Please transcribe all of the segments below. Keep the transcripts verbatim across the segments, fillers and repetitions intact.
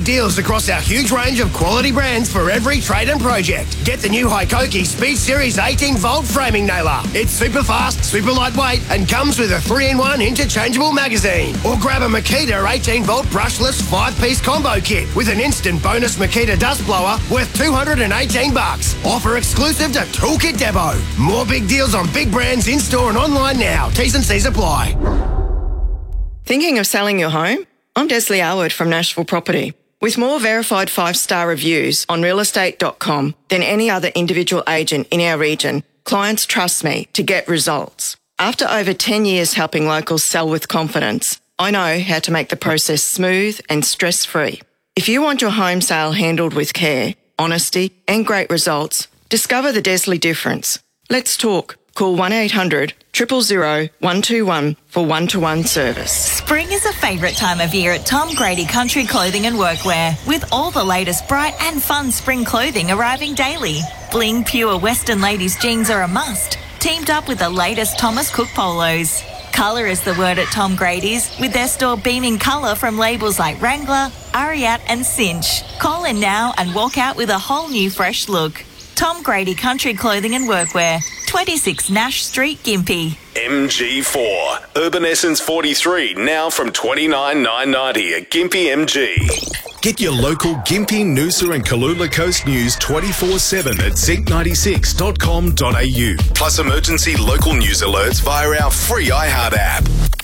deals across our huge range of quality brands for every trade and project. Get the new Hikoki Speed Series eighteen volt framing nailer. It's super fast, super lightweight, and comes with a three in one interchangeable magazine. Or grab a Makita eighteen volt brushless five piece combo kit with an instant bonus Makita dust blower worth two hundred eighteen bucks. Offer exclusive to Toolkit Depot. More big deals on big brands in store and online now. T's and C's apply. Thinking of selling your home? I'm Desley Arwood from Nashville Property. With more verified five-star reviews on real estate dot com than any other individual agent in our region, clients trust me to get results. After over ten years helping locals sell with confidence, I know how to make the process smooth and stress-free. If you want your home sale handled with care, honesty and great results, discover the Desley difference. Let's talk. Call one eight hundred, zero zero zero, one two one for one-to-one service. Spring is a favourite time of year at Tom Grady Country Clothing and Workwear, with all the latest bright and fun spring clothing arriving daily. Bling Pure Western Ladies jeans are a must, teamed up with the latest Thomas Cook polos. Colour is the word at Tom Grady's, with their store beaming colour from labels like Wrangler, Ariat and Cinch. Call in now and walk out with a whole new fresh look. Tom Grady Country Clothing and Workwear, twenty-six Nash Street, Gympie. M G four. Urban Essence forty-three, now from twenty-nine thousand nine hundred ninety at Gympie M G. Get your local Gympie, Noosa and Kalula Coast news twenty-four seven at zinc ninety-six dot com dot a u. Plus emergency local news alerts via our free iHeart app.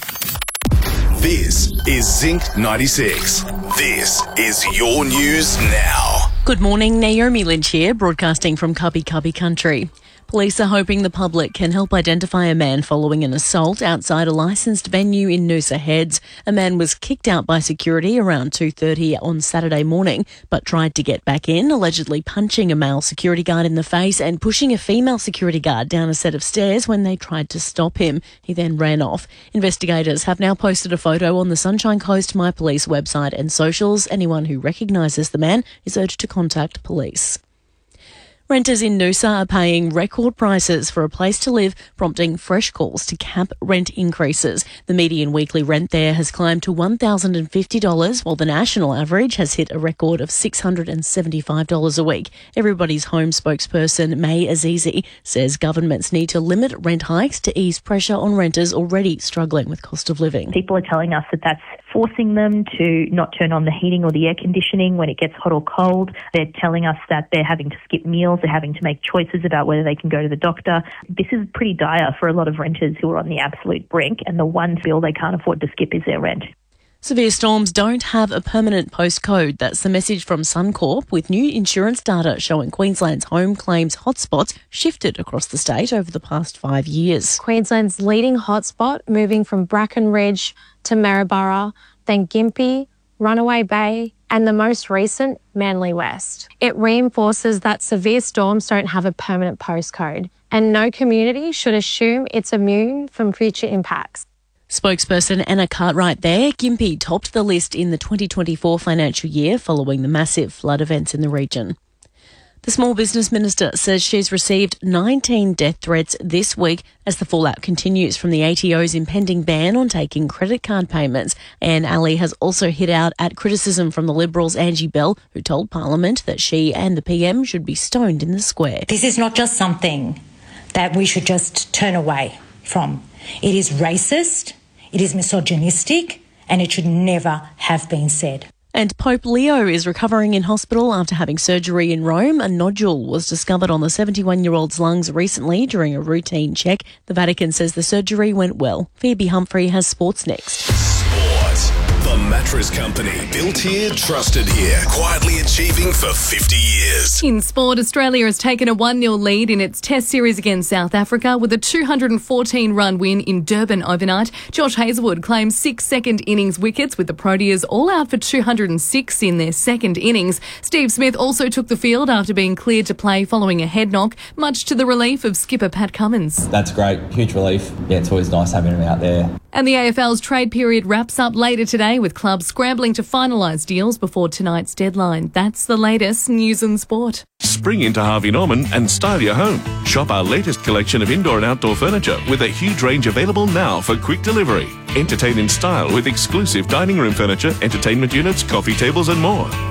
This is Zinc ninety-six. This is your news now. Good morning, Naomi Lynch here, broadcasting from Cubby Cubby Country. Police are hoping the public can help identify a man following an assault outside a licensed venue in Noosa Heads. A man was kicked out by security around two thirty on Saturday morning, but tried to get back in, allegedly punching a male security guard in the face and pushing a female security guard down a set of stairs when they tried to stop him. He then ran off. Investigators have now posted a photo on the Sunshine Coast My Police website and socials. Anyone who recognises the man is urged to contact police. Renters in Noosa are paying record prices for a place to live, prompting fresh calls to cap rent increases. The median weekly rent there has climbed to one thousand fifty dollars, while the national average has hit a record of six hundred seventy-five dollars a week. Everybody's Home spokesperson May Azizi says governments need to limit rent hikes to ease pressure on renters already struggling with cost of living. People are telling us that that's forcing them to not turn on the heating or the air conditioning when it gets hot or cold. They're telling us that they're having to skip meals. They're having to make choices about whether they can go to the doctor. This is pretty dire for a lot of renters who are on the absolute brink, and the one bill they can't afford to skip is their rent. Severe storms don't have a permanent postcode. That's the message from Suncorp, with new insurance data showing Queensland's home claims hotspots shifted across the state over the past five years. Queensland's leading hotspot, moving from Bracken Ridge to Maryborough, then Gympie, Runaway Bay, and the most recent, Manly West. It reinforces that severe storms don't have a permanent postcode, and no community should assume it's immune from future impacts. Spokesperson Anna Cartwright there. Gympie topped the list in the twenty twenty-four financial year following the massive flood events in the region. The Small Business Minister says she's received nineteen death threats this week as the fallout continues from the A T O's impending ban on taking credit card payments. Anne Alley has also hit out at criticism from the Liberals' Angie Bell, who told Parliament that she and the P M should be stoned in the square. This is not just something that we should just turn away from. It is racist, it is misogynistic, and it should never have been said. And Pope Leo is recovering in hospital after having surgery in Rome. A nodule was discovered on the seventy-one-year-old's lungs recently during a routine check. The Vatican says the surgery went well. Phoebe Humphrey has sports next. Sport. The Mattress Company. Built here, trusted here. Quietly achieving for fifty years. In sport, Australia has taken a one nil lead in its Test series against South Africa with a two hundred fourteen run win in Durban overnight. Josh Hazlewood claims six second innings wickets, with the Proteas all out for two hundred six in their second innings. Steve Smith also took the field after being cleared to play following a head knock, much to the relief of skipper Pat Cummins. That's great. Huge relief. Yeah, it's always nice having him out there. And the A F L's trade period wraps up later today, with clubs scrambling to finalise deals before tonight's deadline. That's the latest news and sport. Spring into Harvey Norman and style your home. Shop our latest collection of indoor and outdoor furniture with a huge range available now for quick delivery. Entertain in style with exclusive dining room furniture, entertainment units, coffee tables and more.